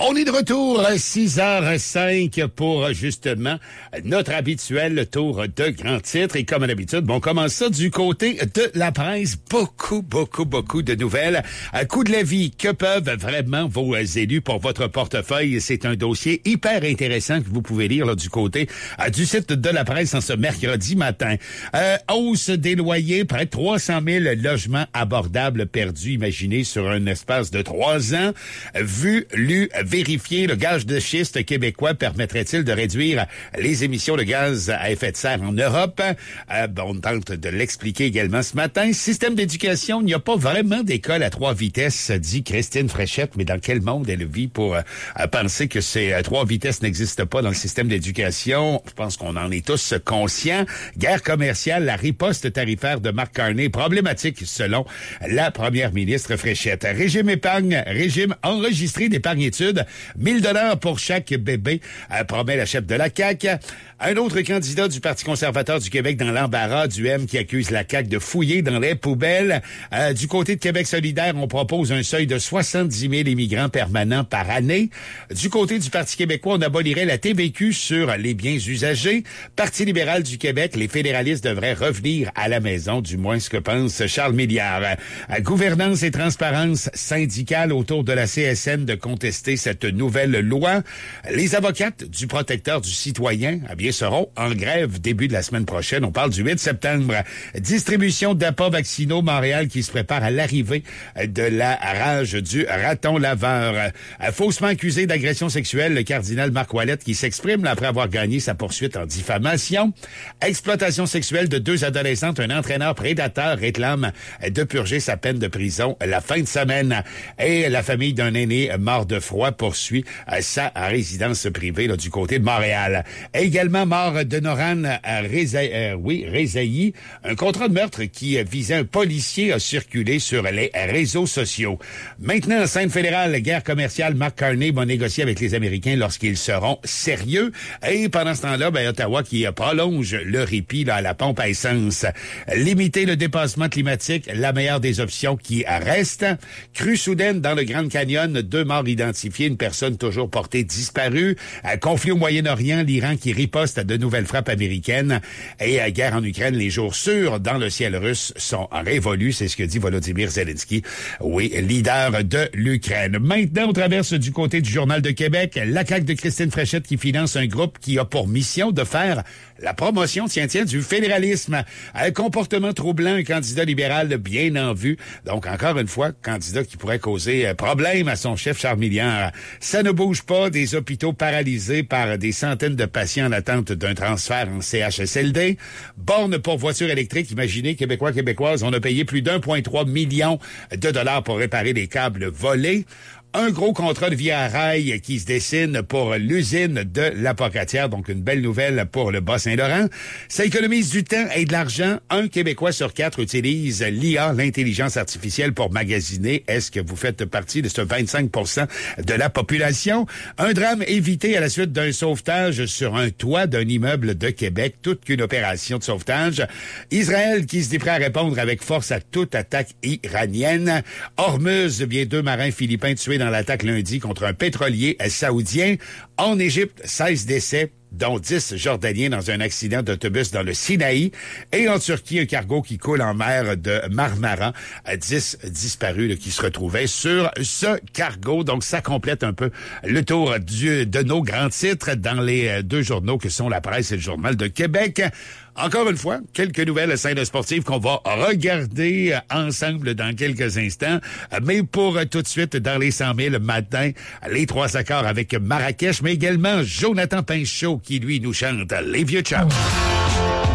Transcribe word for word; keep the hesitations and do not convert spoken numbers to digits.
On est de retour à six heures cinq pour justement notre habituel tour de grands titres. Et comme à l'habitude, bon, on commence ça du côté de la presse. Beaucoup, beaucoup, beaucoup de nouvelles. À coup de la vie, que peuvent vraiment vos élus pour votre portefeuille? C'est un dossier hyper intéressant que vous pouvez lire là, du côté euh, du site de la presse en ce mercredi matin. Euh, hausse des loyers, près de trois cent mille logements abordables perdus, imaginez, sur un espace de trois ans. Vu, lu, vérifier, le gaz de schiste québécois permettrait-il de réduire les émissions de gaz à effet de serre en Europe? Euh, bon, on tente de l'expliquer également ce matin. Système d'éducation, il n'y a pas vraiment d'école à trois vitesses, dit Christine Fréchette, mais dans quel monde elle vit pour euh, penser que ces euh, trois vitesses n'existent pas dans le système d'éducation? Je pense qu'on en est tous conscients. Guerre commerciale, la riposte tarifaire de Mark Carney, problématique selon la première ministre Fréchette. Régime épargne, régime enregistré d'épargne-études, mille dollars pour chaque bébé, euh, promet la chef de la C A Q. Un autre candidat du Parti conservateur du Québec dans l'embarras du M qui accuse la C A Q de fouiller dans les poubelles. Euh, du côté de Québec solidaire, on propose un seuil de soixante-dix mille immigrants permanents par année. Du côté du Parti québécois, on abolirait la T V Q sur les biens usagés. Parti libéral du Québec, les fédéralistes devraient revenir à la maison, du moins ce que pense Charles Milliard. Euh, gouvernance et transparence syndicale autour de la C S N de contester cette nouvelle loi. Les avocates du protecteur du citoyen, eh bien, seront en grève début de la semaine prochaine. On parle du huit septembre. Distribution d'appâts vaccinaux, Montréal qui se prépare à l'arrivée de la rage du raton laveur. Faussement accusé d'agression sexuelle, le cardinal Marc Ouellette qui s'exprime après avoir gagné sa poursuite en diffamation. Exploitation sexuelle de deux adolescentes, un entraîneur prédateur réclame de purger sa peine de prison la fin de semaine. Et la famille d'un aîné mort de froid poursuit sa résidence privée là, du côté de Montréal. Également mort de Noran Rezaï, euh, oui, Rezaï. Un contrat de meurtre qui visait un policier a circulé sur les réseaux sociaux. Maintenant, scène fédérale, guerre commerciale, Mark Carney va négocier avec les Américains lorsqu'ils seront sérieux. Et pendant ce temps-là, ben, Ottawa qui prolonge le répit là, à la pompe à essence. Limiter le dépassement climatique, la meilleure des options qui reste. Crue soudaine dans le Grand Canyon, deux morts identifiés, une personne toujours portée disparue. Conflit au Moyen-Orient, l'Iran qui riposte à de nouvelles frappes américaines. Et à guerre en Ukraine, les jours sûrs dans le ciel russe sont révolus. C'est ce que dit Volodymyr Zelensky, oui, leader de l'Ukraine. Maintenant, on traverse du côté du Journal de Québec. La C A Q de Christine Fréchette qui finance un groupe qui a pour mission de faire la promotion, tiens, tiens, du fédéralisme. Un comportement troublant, un candidat libéral bien en vue. Donc, encore une fois, candidat qui pourrait causer problème à son chef Charles Milliard. Ça ne bouge pas, des hôpitaux paralysés par des centaines de patients en attente d'un transfert en C H S L D. Borne pour voitures électriques, imaginez, Québécois, Québécoises, on a payé plus d'un virgule trois million de dollars pour réparer les câbles volés. Un gros contrat de Via Rail qui se dessine pour l'usine de la Pocatière, donc une belle nouvelle pour le Bas-Saint-Laurent. Ça économise du temps et de l'argent. Un Québécois sur quatre utilise l'I A, l'intelligence artificielle, pour magasiner. Est-ce que vous faites partie de ce vingt-cinq pour cent de la population? Un drame évité à la suite d'un sauvetage sur un toit d'un immeuble de Québec. Toute qu'une opération de sauvetage. Israël qui se dit prêt à répondre avec force à toute attaque iranienne. Hormuz, bien deux marins philippins tués dans l'attaque lundi contre un pétrolier saoudien. En Égypte, seize décès, dont dix Jordaniens dans un accident d'autobus dans le Sinaï. Et en Turquie, un cargo qui coule en mer de Marmara. dix disparus là, qui se retrouvaient sur ce cargo. Donc, ça complète un peu le tour du, de nos grands titres dans les deux journaux que sont La Presse et le Journal de Québec. Encore une fois, quelques nouvelles scènes sportives qu'on va regarder ensemble dans quelques instants. Mais pour tout de suite, dans les cent mille matin, les trois accords avec Marrakech, mais également Jonathan Pinchot qui, lui, nous chante Les Vieux Chums.